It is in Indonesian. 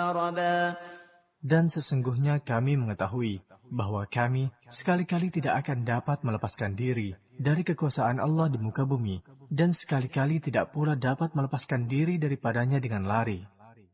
هربا. Dan sesungguhnya kami mengetahui bahwa kami sekali-kali tidak akan dapat melepaskan diri dari kekuasaan Allah di muka bumi, dan sekali-kali tidak pula dapat melepaskan diri daripadanya dengan lari.